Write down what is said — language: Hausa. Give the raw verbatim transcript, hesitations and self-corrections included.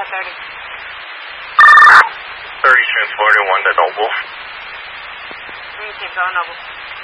thirty. thirty, transporting one to Noble. Green team, go Noble.